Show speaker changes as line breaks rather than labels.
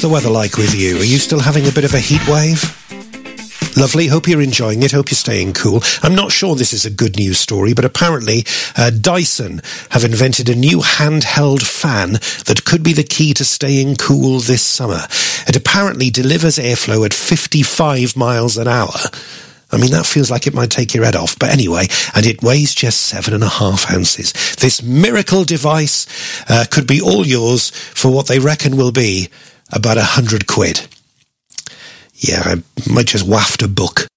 the weather like with you? Are you still having a bit of a heat wave? Lovely. Hope you're enjoying it. Hope you're staying cool. I'm not sure this is a good news story, but apparently Dyson have invented a new handheld fan that could be the key to staying cool this summer. It apparently delivers airflow at 55 miles an hour. I mean, that feels like it might take your head off. But anyway, and it weighs just 7.5 ounces. This miracle device could be all yours for what they reckon will be about £100. Yeah, I might just waft a book